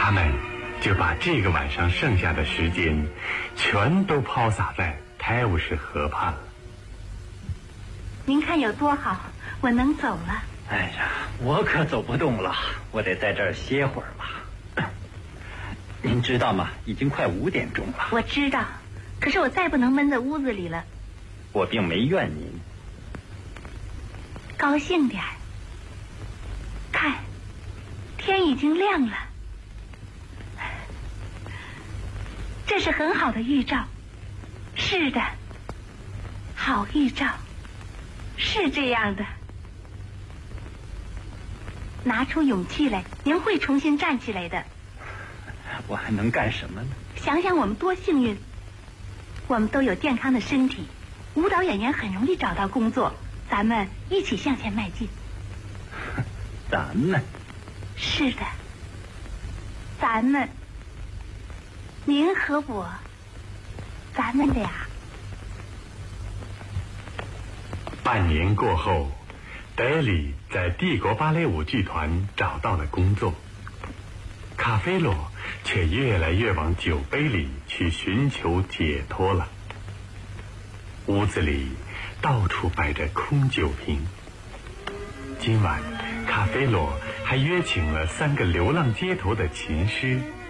他们就把这个晚上剩下的时间全都抛洒在泰晤士河畔了。 您看有多好，我能走了。 哎呀，我可走不动了，我得在这儿歇会儿了。您知道吗？已经快5点钟了。 我知道，可是我再不能闷在屋子里了。 我并没怨您。 高兴点儿，看，天已经亮了，这是很好的预兆。是的，好预兆，是这样的。拿出勇气来，您会重新站起来的。 我还能干什么呢？ 想想我们多幸运，我们都有健康的身体，舞蹈演员很容易找到工作，咱们一起向前迈进。 咱们？ 是的，咱们，您和我，咱们俩。 半年过后，德里在帝国芭蕾舞剧团找到了工作，卡菲洛却越来越往酒杯里去寻求解脱了。屋子里到处摆着空酒瓶。今晚，卡菲洛还约请了3个流浪街头的琴师